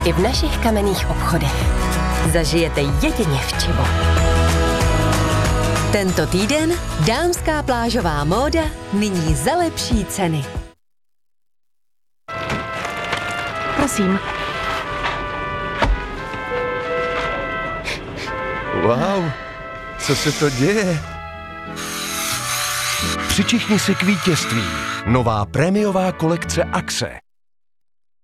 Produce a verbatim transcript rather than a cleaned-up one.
I v našich kamenných obchodech. Zažijete jedině v Čibo. Tento týden dámská plážová móda nyní za lepší ceny. Prosím. Wow, co se to děje? Přičichni si k vítězství. Nová prémiová kolekce Axe.